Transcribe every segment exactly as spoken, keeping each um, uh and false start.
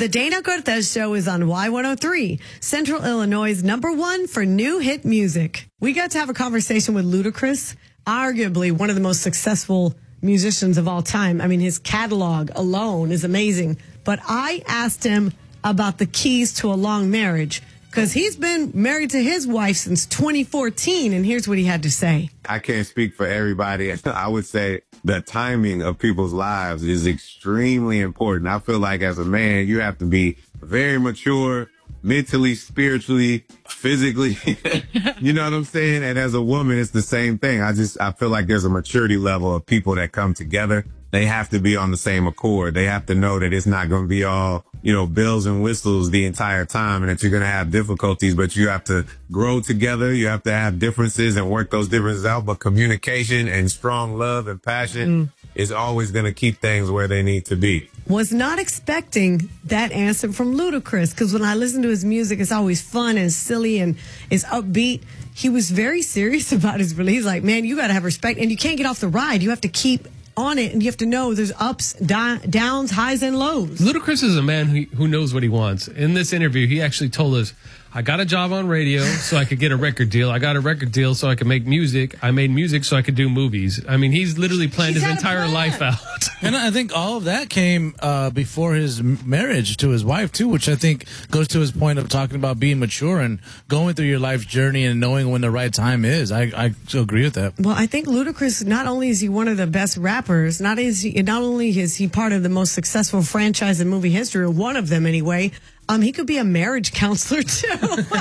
The Dana Cortez Show is on Y one oh three, Central Illinois' number one for new hit music. We got to have a conversation with Ludacris, arguably one of the most successful musicians of all time. I mean, his catalog alone is amazing. But I asked him about the keys to a long marriage, because he's been married to his wife since twenty fourteen, and here's what he had to say. I can't speak for everybody. I would say the timing of people's lives is extremely important. I feel like as a man, you have to be very mature, mentally, spiritually, physically. You know what I'm saying? And as a woman, it's the same thing. I just, I feel like there's a maturity level of people that come together. They have to be on the same accord. They have to know that it's not going to be all, you know, bells and whistles the entire time, and that you're going to have difficulties, but you have to grow together. You have to have differences and work those differences out. But communication and strong love and passion mm. is always going to keep things where they need to be. Was not expecting that answer from Ludacris, because when I listen to his music, it's always fun and silly and it's upbeat. He was very serious about his release. He's like, man, you got to have respect, and you can't get off the ride. You have to keep on it, and you have to know there's ups, di- downs, highs, and lows. Ludacris is a man who, who knows what he wants. In this interview, he actually told us, I got a job on radio so I could get a record deal. I got a record deal so I could make music. I made music so I could do movies. I mean, he's literally planned he's his entire life out. And I think all of that came uh, before his marriage to his wife, too, which I think goes to his point of talking about being mature and going through your life journey and knowing when the right time is. I, I agree with that. Well, I think Ludacris, not only is he one of the best rappers, not, is he, not only is he part of the most successful franchise in movie history, or one of them anyway, Um, he could be a marriage counselor, too.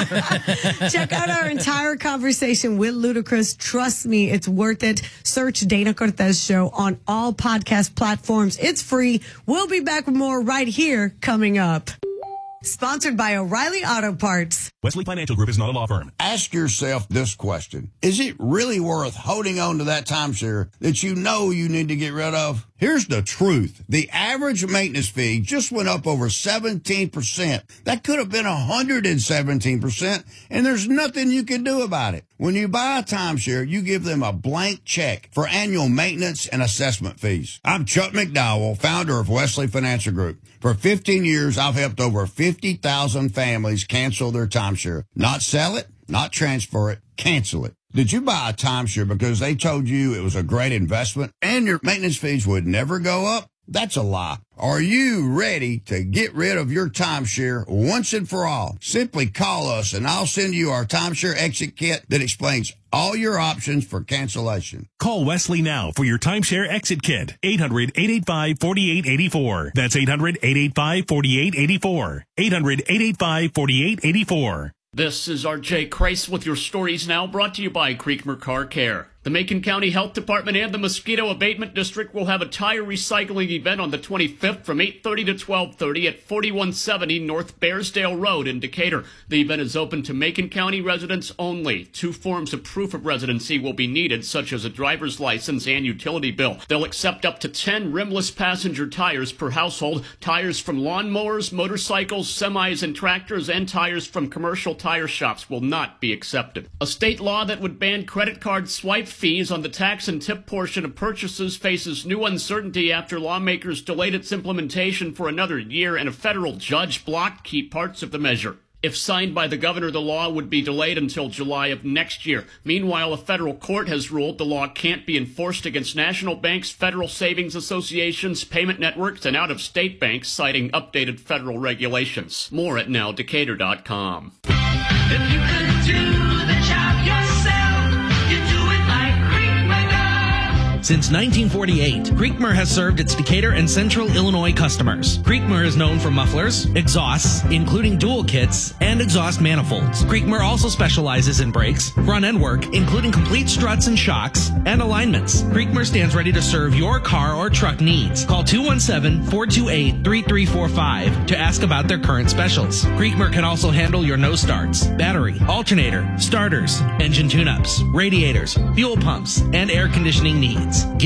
Check out our entire conversation with Ludacris. Trust me, it's worth it. Search Dana Cortez Show on all podcast platforms. It's free. We'll be back with more right here coming up. Sponsored by O'Reilly Auto Parts. Wesley Financial Group is not a law firm. Ask yourself this question. Is it really worth holding on to that timeshare that you know you need to get rid of? Here's the truth. The average maintenance fee just went up over seventeen percent. That could have been one hundred seventeen percent, and there's nothing you can do about it. When you buy a timeshare, you give them a blank check for annual maintenance and assessment fees. I'm Chuck McDowell, founder of Wesley Financial Group. For fifteen years, I've helped over fifty thousand families cancel their timeshare. Not sell it, not transfer it, cancel it. Did you buy a timeshare because they told you it was a great investment and your maintenance fees would never go up? That's a lie. Are you ready to get rid of your timeshare once and for all? Simply call us and I'll send you our timeshare exit kit that explains all your options for cancellation. Call Wesley now for your timeshare exit kit. eight hundred, eight eight five, four eight eight four. That's eight hundred, eight eight five, four eight eight four. eight hundred, eight eight five, four eight eight four. This is R J Kreis with your stories now, brought to you by Creekmer Car Care. The Macon County Health Department and the Mosquito Abatement District will have a tire recycling event on the twenty-fifth from eight thirty to twelve thirty at forty-one seventy North Bearsdale Road in Decatur. The event is open to Macon County residents only. Two forms of proof of residency will be needed, such as a driver's license and utility bill. They'll accept up to ten rimless passenger tires per household, tires from lawnmowers, motorcycles, semis, and tractors, and tires from commercial tire shops will not be accepted. A state law that would ban credit card swipe fees on the tax and tip portion of purchases faces new uncertainty after lawmakers delayed its implementation for another year and a federal judge blocked key parts of the measure. If signed by the governor, the law would be delayed until July of next year. Meanwhile, a federal court has ruled the law can't be enforced against national banks, federal savings associations, payment networks, and out-of-state banks, citing updated federal regulations. More at now decatur dot com. If you could do the job yourself, you do it like Creekmer does. Since nineteen forty-eight, Creekmer has served its Decatur and Central Illinois customers. Creekmer is known for mufflers, exhausts, including dual kits, and exhaust manifolds. Creekmer also specializes in brakes, front-end work, including complete struts and shocks, and alignments. Creekmer stands ready to serve your car or truck needs. Call two one seven, four two eight, three three four five to ask about their current specials. Creekmer can also handle your no starts, battery, alternator, starters, engine tune-ups, radiators, fuel pumps, and air conditioning needs.